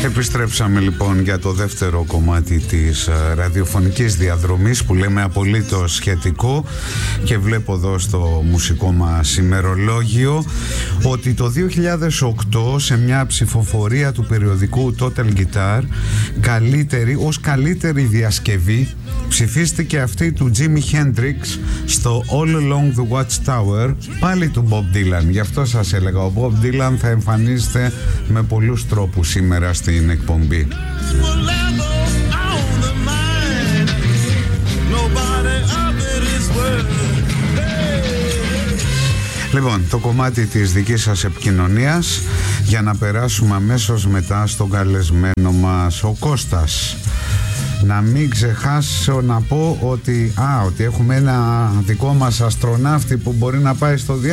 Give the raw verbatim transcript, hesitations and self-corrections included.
Επιστρέψαμε λοιπόν για το δεύτερο κομμάτι της ραδιοφωνικής διαδρομής που λέμε απολύτως σχετικό, και βλέπω εδώ στο μουσικό μας ημερολόγιο ότι το δύο χιλιάδες οκτώ σε μια ψηφοφορία του περιοδικού Total Guitar καλύτερη, ως καλύτερη διασκευή ψηφίστηκε αυτή του Jimi Hendrix στο All Along the Watchtower, πάλι του Bob Dylan. Γι' αυτό σας έλεγα, ο Bob Dylan θα εμφανίζεται με πολλούς τρόπους σήμερα στην εκπομπή. Λοιπόν, το κομμάτι της δικής σας επικοινωνίας, για να περάσουμε αμέσως μετά στον καλεσμένο μας, ο Κώστας. Να μην ξεχάσω να πω ότι, α, ότι έχουμε ένα δικό μας αστροναύτη που μπορεί να πάει στο διάστημα.